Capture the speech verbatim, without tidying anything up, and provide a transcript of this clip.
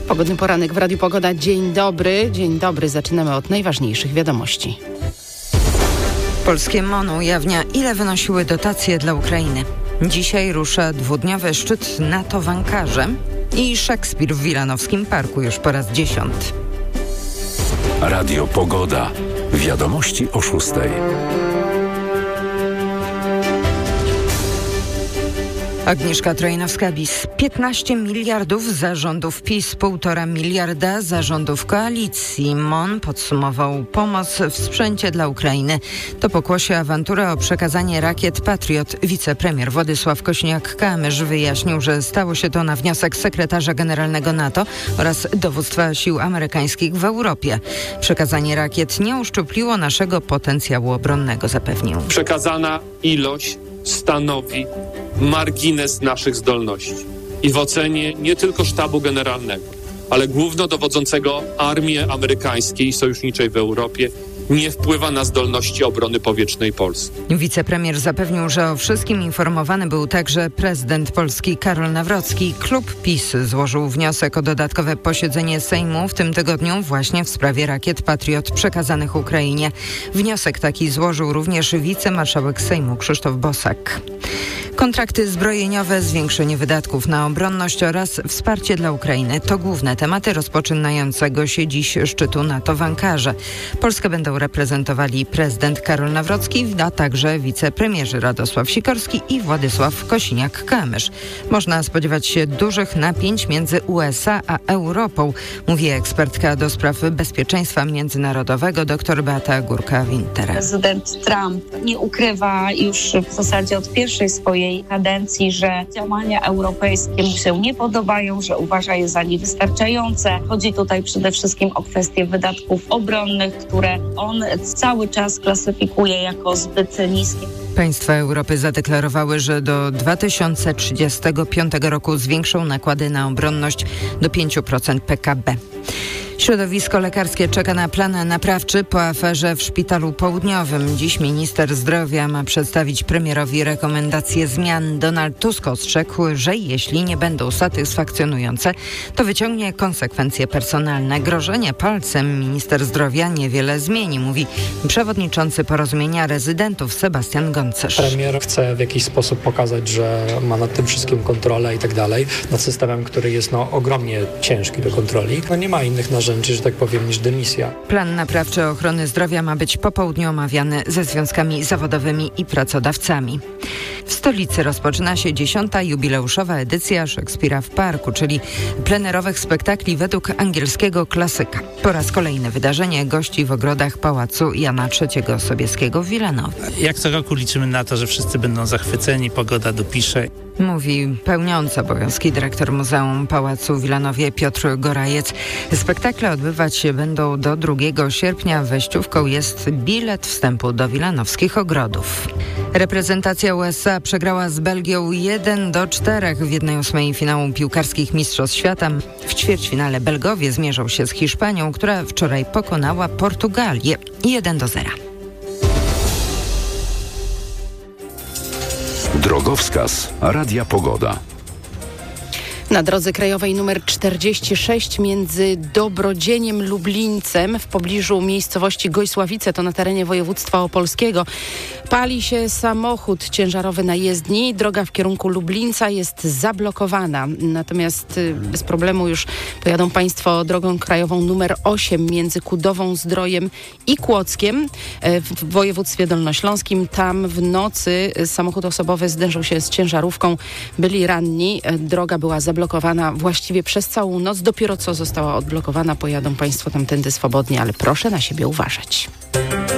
Pogodny poranek w Radiu Pogoda. Dzień dobry. Dzień dobry. Zaczynamy od najważniejszych wiadomości. Polskie M O N ujawnia, ile wynosiły dotacje dla Ukrainy. Dzisiaj rusza dwudniowy szczyt NATO w Ankarze i Szekspir w Wilanowskim Parku już po raz dziesiąty. Radio Pogoda. Wiadomości o szóstej. Agnieszka Trojnowska-Bis. piętnaście miliardów za rządów PiS, półtora miliarda za rządów koalicji. M O N podsumował pomoc w sprzęcie dla Ukrainy. To pokłosie awantura o przekazanie rakiet Patriot. Wicepremier Władysław Kosiniak-Kamysz wyjaśnił, że stało się to na wniosek sekretarza generalnego NATO oraz dowództwa sił amerykańskich w Europie. Przekazanie rakiet nie uszczupliło naszego potencjału obronnego, zapewnił. Przekazana ilość stanowi margines naszych zdolności i w ocenie nie tylko sztabu generalnego, ale głównodowodzącego armii amerykańskiej i sojuszniczej w Europie nie wpływa na zdolności obrony powietrznej Polski. Wicepremier zapewnił, że o wszystkim informowany był także prezydent Polski Karol Nawrocki. Klub PiS złożył wniosek o dodatkowe posiedzenie Sejmu w tym tygodniu właśnie w sprawie rakiet Patriot przekazanych Ukrainie. Wniosek taki złożył również wicemarszałek Sejmu Krzysztof Bosak. Kontrakty zbrojeniowe, zwiększenie wydatków na obronność oraz wsparcie dla Ukrainy to główne tematy rozpoczynającego się dziś szczytu NATO w Ankarze. Polskę będą reprezentowali prezydent Karol Nawrocki, a także wicepremierzy Radosław Sikorski i Władysław Kosiniak-Kamysz. Można spodziewać się dużych napięć między U S A a Europą, mówi ekspertka do spraw bezpieczeństwa międzynarodowego dr Beata Górka-Winter. Prezydent Trump nie ukrywa już w zasadzie od pierwszej swojej kadencji, że działania europejskie mu się nie podobają, że uważa je za niewystarczające. Chodzi tutaj przede wszystkim o kwestie wydatków obronnych, które on cały czas klasyfikuje jako zbyt niskie. Państwa Europy zadeklarowały, że do dwa tysiące trzydziestego piątego roku zwiększą nakłady na obronność do pięć procent P K B. Środowisko lekarskie czeka na plan naprawczy po aferze w Szpitalu Południowym. Dziś minister zdrowia ma przedstawić premierowi rekomendacje zmian. Donald Tusk ostrzegł, że jeśli nie będą satysfakcjonujące, to wyciągnie konsekwencje personalne. Grożenie palcem minister zdrowia niewiele zmieni, mówi przewodniczący Porozumienia Rezydentów Sebastian Goncerz. Premier chce w jakiś sposób pokazać, że ma nad tym wszystkim kontrolę i tak dalej, nad systemem, który jest no, ogromnie ciężki do kontroli. No, nie ma innych narzędzi, że tak powiem, niż dymisja. Plan naprawczy ochrony zdrowia ma być po południu omawiany ze związkami zawodowymi i pracodawcami. W stolicy rozpoczyna się dziesiąta jubileuszowa edycja Szekspira w Parku, czyli plenerowych spektakli według angielskiego klasyka. Po raz kolejny wydarzenie gości w ogrodach Pałacu Jana trzeciego Sobieskiego w Wilanowie. Jak co roku liczymy na to, że wszyscy będą zachwyceni, pogoda dopisze. Mówi pełniący obowiązki dyrektor Muzeum Pałacu w Wilanowie Piotr Gorajec. Spektakle odbywać się będą do drugiego sierpnia. Wejściówką jest bilet wstępu do wilanowskich ogrodów. Reprezentacja U S A przegrała z Belgią jeden do czterech w jednej ósmej finału piłkarskich Mistrzostw Świata. W ćwierćfinale Belgowie zmierzą się z Hiszpanią, która wczoraj pokonała Portugalię jeden do zera. Drogowskaz Radia Pogoda. Na drodze krajowej nr czterdzieści sześć między Dobrodzieniem Lublińcem w pobliżu miejscowości Gojsławice, to na terenie województwa opolskiego, pali się samochód ciężarowy na jezdni. Droga w kierunku Lublińca jest zablokowana. Natomiast bez problemu już pojadą Państwo drogą krajową nr osiem między Kudową, Zdrojem i Kłodzkiem w województwie dolnośląskim. Tam w nocy samochód osobowy zderzył się z ciężarówką. Byli ranni. Droga była zablokowana. zablokowana właściwie przez całą noc. Dopiero co została odblokowana. Pojadą Państwo tamtędy swobodnie, ale proszę na siebie uważać.